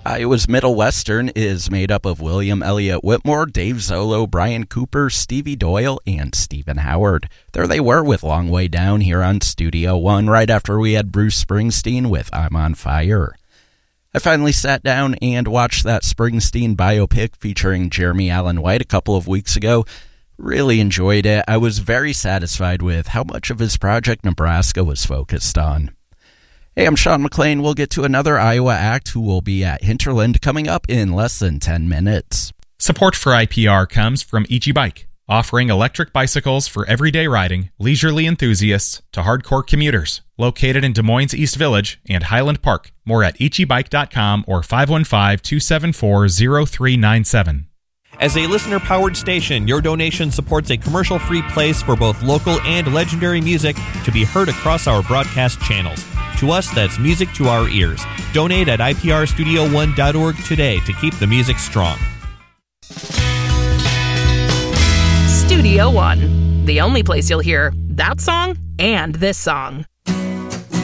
Iowa's Middle Western is made up of William Elliott Whitmore, Dave Zolo, Brian Cooper, Stevie Doyle, and Stephen Howard. There they were with Long Way Down here on Studio One, right after we had Bruce Springsteen with I'm on Fire. I finally sat down and watched that Springsteen biopic featuring Jeremy Allen White a couple of weeks ago. Really enjoyed it. I was very satisfied with how much of his project Nebraska was focused on. Hey, I'm Sean McLean. We'll get to another Iowa act who will be at Hinterland coming up in less than 10 minutes. Support for IPR comes from Ichi Bike, offering electric bicycles for everyday riding, leisurely enthusiasts to hardcore commuters. Located in Des Moines East Village and Highland Park. More at ichibike.com or 515-274-0397. As a listener-powered station, your donation supports a commercial-free place for both local and legendary music to be heard across our broadcast channels. To us, that's music to our ears. Donate at iprstudio1.org today to keep the music strong. Studio One, the only place you'll hear that song and this song.